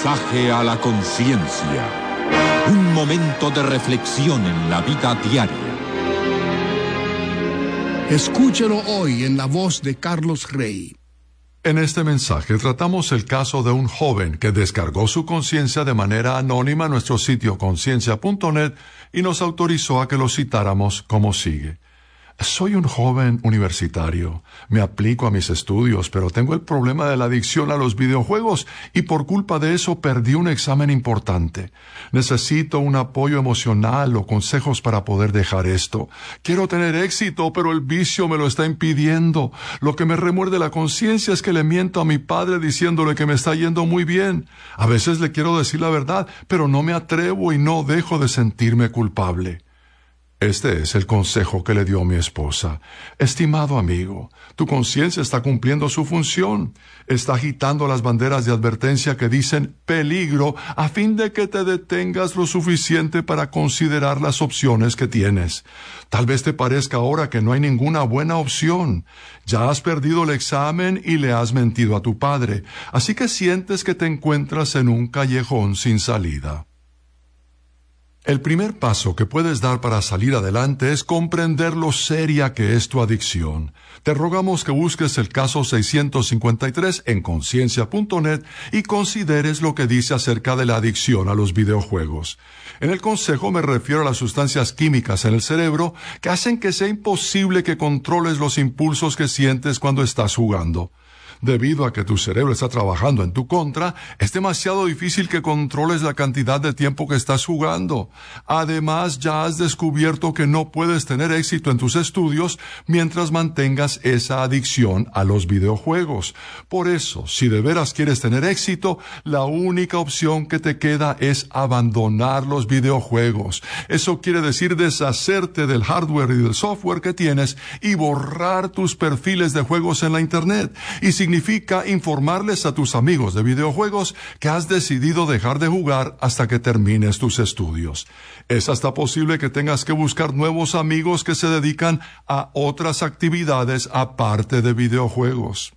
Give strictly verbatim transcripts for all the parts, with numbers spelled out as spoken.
Mensaje a la conciencia. Un momento de reflexión en la vida diaria. Escúchelo hoy en la voz de Carlos Rey. En este mensaje tratamos el caso de un joven que descargó su conciencia de manera anónima en nuestro sitio conciencia punto net y nos autorizó a que lo citáramos como sigue. Soy un joven universitario. Me aplico a mis estudios, pero tengo el problema de la adicción a los videojuegos y por culpa de eso perdí un examen importante. Necesito un apoyo emocional o consejos para poder dejar esto. Quiero tener éxito, pero el vicio me lo está impidiendo. Lo que me remuerde la conciencia es que le miento a mi padre diciéndole que me está yendo muy bien. A veces le quiero decir la verdad, pero no me atrevo y no dejo de sentirme culpable. Este es el consejo que le dio mi esposa. Estimado amigo, tu conciencia está cumpliendo su función. Está agitando las banderas de advertencia que dicen peligro a fin de que te detengas lo suficiente para considerar las opciones que tienes. Tal vez te parezca ahora que no hay ninguna buena opción. Ya has perdido el examen y le has mentido a tu padre, así que sientes que te encuentras en un callejón sin salida. El primer paso que puedes dar para salir adelante es comprender lo seria que es tu adicción. Te rogamos que busques el caso seiscientos cincuenta y tres en conciencia punto net y consideres lo que dice acerca de la adicción a los videojuegos. En el consejo me refiero a las sustancias químicas en el cerebro que hacen que sea imposible que controles los impulsos que sientes cuando estás jugando. Debido a que tu cerebro está trabajando en tu contra, es demasiado difícil que controles la cantidad de tiempo que estás jugando. Además, ya has descubierto que no puedes tener éxito en tus estudios mientras mantengas esa adicción a los videojuegos. Por eso, si de veras quieres tener éxito, la única opción que te queda es abandonar los videojuegos. Eso quiere decir deshacerte del hardware y del software que tienes y borrar tus perfiles de juegos en la internet. Y si significa informarles a tus amigos de videojuegos que has decidido dejar de jugar hasta que termines tus estudios. Es hasta posible que tengas que buscar nuevos amigos que se dedican a otras actividades aparte de videojuegos.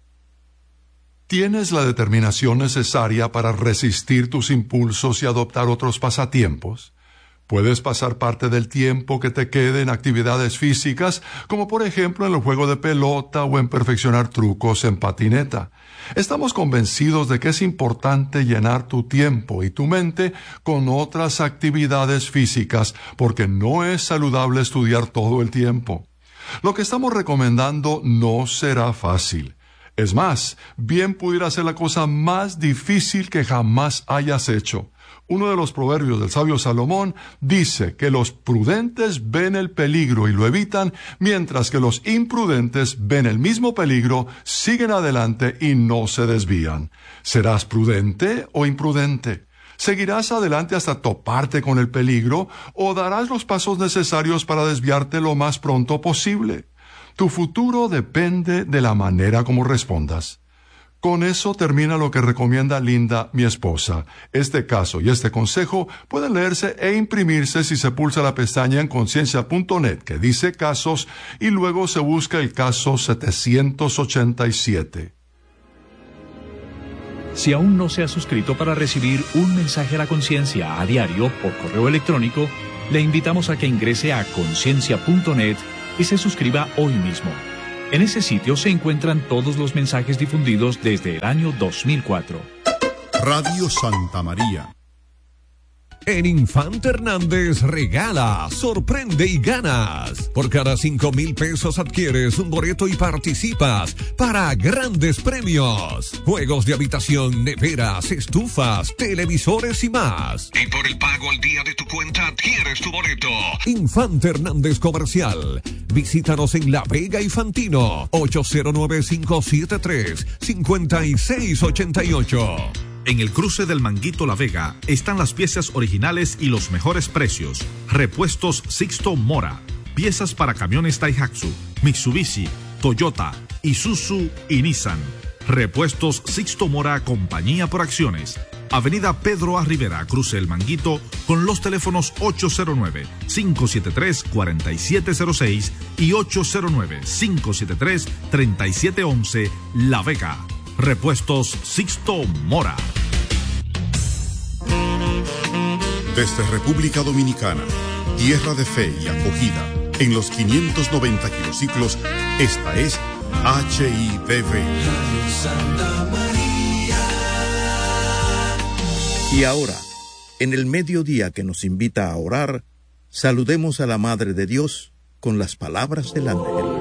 ¿Tienes la determinación necesaria para resistir tus impulsos y adoptar otros pasatiempos? Puedes pasar parte del tiempo que te quede en actividades físicas, como por ejemplo en el juego de pelota o en perfeccionar trucos en patineta. Estamos convencidos de que es importante llenar tu tiempo y tu mente con otras actividades físicas, porque no es saludable estudiar todo el tiempo. Lo que estamos recomendando no será fácil. Es más, bien pudiera ser la cosa más difícil que jamás hayas hecho. Uno de los proverbios del sabio Salomón dice que los prudentes ven el peligro y lo evitan, mientras que los imprudentes ven el mismo peligro, siguen adelante y no se desvían. ¿Serás prudente o imprudente? ¿Seguirás adelante hasta toparte con el peligro o darás los pasos necesarios para desviarte lo más pronto posible? Tu futuro depende de la manera como respondas. Con eso termina lo que recomienda Linda, mi esposa. Este caso y este consejo pueden leerse e imprimirse si se pulsa la pestaña en conciencia punto net que dice casos y luego se busca el caso setecientos ochenta y siete. Si aún no se ha suscrito para recibir un mensaje a la conciencia a diario por correo electrónico, le invitamos a que ingrese a conciencia punto net y se suscriba hoy mismo. En ese sitio se encuentran todos los mensajes difundidos desde el año dos mil cuatro. Radio Santa María. En Infante Hernández regala, sorprende y ganas. Por cada cinco mil pesos adquieres un boleto y participas para grandes premios. Juegos de habitación, neveras, estufas, televisores y más. Y por el pago al día de tu cuenta adquieres tu boleto. Infante Hernández Comercial. Visítanos en La Vega y Fantino. ocho cero nueve, cinco siete tres, cinco seis ocho ocho. En el cruce del Manguito La Vega están las piezas originales y los mejores precios. Repuestos Sixto Mora. Piezas para camiones Daihatsu, Mitsubishi, Toyota, Isuzu y Nissan. Repuestos Sixto Mora, compañía por acciones. Avenida Pedro A. Rivera, cruce El Manguito, con los teléfonos ocho cero nueve, cinco siete tres, cuatro siete cero seis y ocho cero nueve, cinco siete tres, tres siete uno uno, La Vega. Repuestos Sixto Mora. Desde República Dominicana, tierra de fe y acogida, en los quinientos noventa kilociclos, esta es H I D V. Y ahora, en el mediodía que nos invita a orar, saludemos a la Madre de Dios con las palabras del ángel.